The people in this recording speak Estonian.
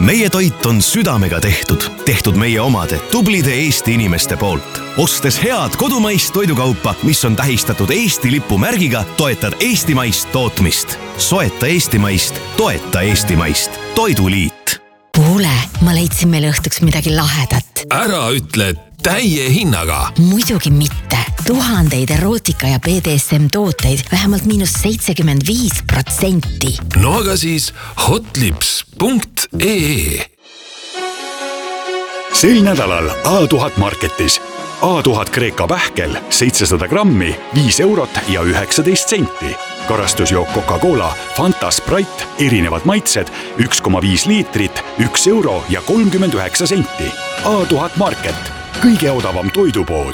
Meie toit on südamega tehtud meie omade tublide Eesti inimeste poolt. Ostes head kodumaist toidukaupa, mis on tähistatud Eesti lipu märgiga, toetad eestimaist tootmist. Soeta eestimaist, toeta eestimaist. Toiduliit. Kuule, ma leidsin meile õhtuks midagi lahedat. Ära ütle täie hinnaga. Muidugi mitte. Tuhandeid erootika ja BDSM tooteid vähemalt -75%. No aga siis hotlips.ee. Sel nädalal A1000 Marketis. A1000 Kreeka pähkel 700 grammi, 5 eurot ja 19 senti. Karastusjook Coca-Cola, Fanta, Sprite, erinevad maitsed, 1,5 liitrit, 1 euro ja 39 senti. A1000 Market. Kõige odavam toidupood.